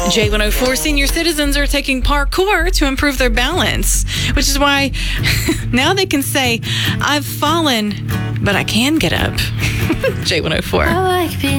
J104 senior citizens are taking parkour to improve their balance, which is why now they can say, I've fallen, but I can get up. J104.